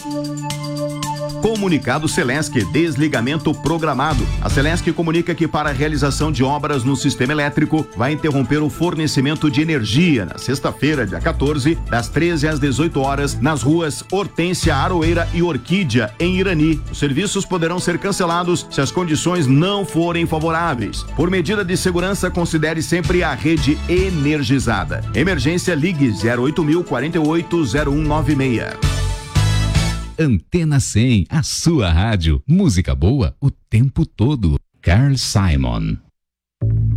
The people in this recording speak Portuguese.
Comunicado Celesc, desligamento programado. A Celesc comunica que para a realização de obras no sistema elétrico vai interromper o fornecimento de energia na sexta-feira, dia 14, das 13 às 18 horas, nas ruas Hortência, Aroeira e Orquídea, em Irani. Os serviços poderão ser cancelados se as condições não forem favoráveis. Por medida de segurança, considere sempre a rede energizada. Emergência, ligue 0800 48 0196. Antena 100, a sua rádio. Música boa o tempo todo. Carl Simon.